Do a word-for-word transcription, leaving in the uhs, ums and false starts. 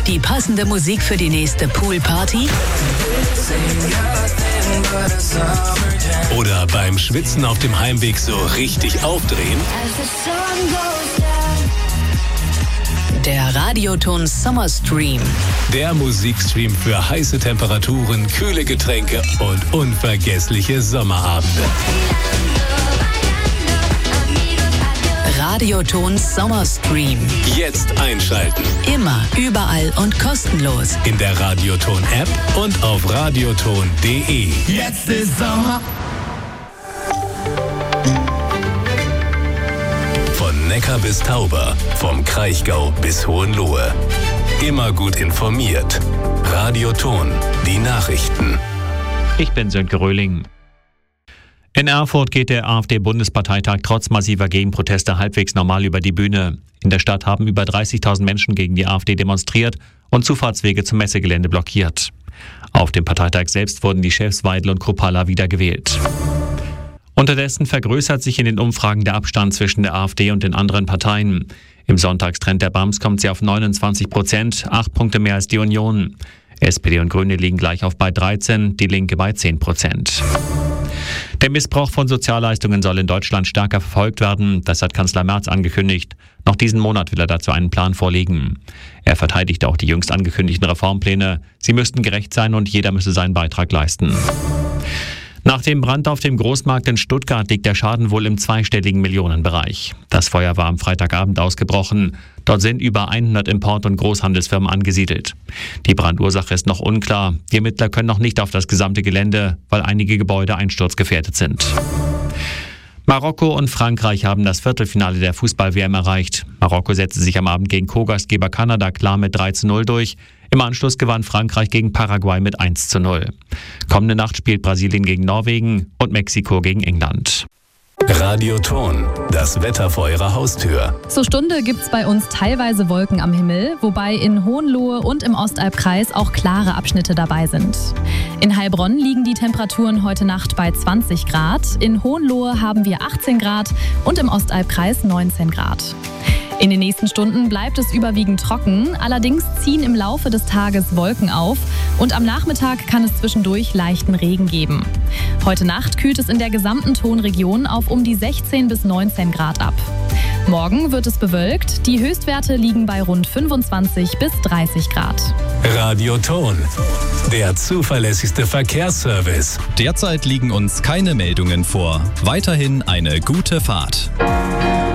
Die passende Musik für die nächste Poolparty? Oder beim Schwitzen auf dem Heimweg so richtig aufdrehen? Der Radioton Summer Stream. Der Musikstream für heiße Temperaturen, kühle Getränke und unvergessliche Sommerabende. Radioton Summer Stream. Jetzt einschalten. Immer, überall und kostenlos. In der Radioton-App und auf radioton punkt de. Jetzt ist Sommer. Von Neckar bis Tauber, vom Kraichgau bis Hohenlohe. Immer gut informiert. Radioton, die Nachrichten. Ich bin Sönke Röhling. In Erfurt geht der AfD-Bundesparteitag trotz massiver Gegenproteste halbwegs normal über die Bühne. In der Stadt haben über dreißigtausend Menschen gegen die AfD demonstriert und Zufahrtswege zum Messegelände blockiert. Auf dem Parteitag selbst wurden die Chefs Weidel und Kruppalla wiedergewählt. Unterdessen vergrößert sich in den Umfragen der Abstand zwischen der AfD und den anderen Parteien. Im Sonntagstrend der B A M S kommt sie auf neunundzwanzig Prozent, acht Punkte mehr als die Union. S P D und Grüne liegen gleich auf bei dreizehn, die Linke bei zehn Prozent. Der Missbrauch von Sozialleistungen soll in Deutschland stärker verfolgt werden. Das hat Kanzler Merz angekündigt. Noch diesen Monat will er dazu einen Plan vorlegen. Er verteidigt auch die jüngst angekündigten Reformpläne. Sie müssten gerecht sein und jeder müsse seinen Beitrag leisten. Nach dem Brand auf dem Großmarkt in Stuttgart liegt der Schaden wohl im zweistelligen Millionenbereich. Das Feuer war am Freitagabend ausgebrochen. Dort sind über hundert Import- und Großhandelsfirmen angesiedelt. Die Brandursache ist noch unklar. Die Ermittler können noch nicht auf das gesamte Gelände, weil einige Gebäude einsturzgefährdet sind. Marokko und Frankreich haben das Viertelfinale der Fußball-W M erreicht. Marokko setzte sich am Abend gegen Co-Gastgeber Kanada klar mit drei zu null durch. Im Anschluss gewann Frankreich gegen Paraguay mit eins zu null. Kommende Nacht spielt Brasilien gegen Norwegen und Mexiko gegen England. Radioton, das Wetter vor Ihrer Haustür. Zur Stunde gibt's bei uns teilweise Wolken am Himmel, wobei in Hohenlohe und im Ostalbkreis auch klare Abschnitte dabei sind. In Heilbronn liegen die Temperaturen heute Nacht bei zwanzig Grad, in Hohenlohe haben wir achtzehn Grad und im Ostalbkreis neunzehn Grad. In den nächsten Stunden bleibt es überwiegend trocken, allerdings ziehen im Laufe des Tages Wolken auf und am Nachmittag kann es zwischendurch leichten Regen geben. Heute Nacht kühlt es in der gesamten Tonregion auf um die sechzehn bis neunzehn Grad ab. Morgen wird es bewölkt, die Höchstwerte liegen bei rund fünfundzwanzig bis dreißig Grad. Radioton, der zuverlässigste Verkehrsservice. Derzeit liegen uns keine Meldungen vor. Weiterhin eine gute Fahrt.